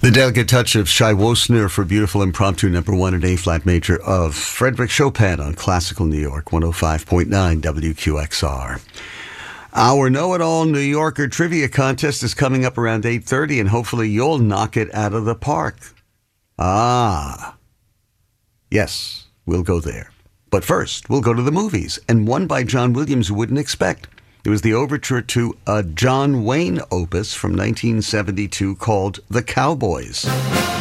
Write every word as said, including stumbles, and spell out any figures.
The delicate touch of Shai Wosner for beautiful impromptu number one in A flat major of Frédéric Chopin on Classical New York one oh five point nine W Q X R. Our know-it-all New Yorker trivia contest is coming up around eight thirty, and hopefully you'll knock it out of the park. Ah, yes, we'll go there. But first, we'll go to the movies, and one by John Williams you wouldn't expect. It was the overture to a John Wayne opus from nineteen seventy-two called The Cowboys.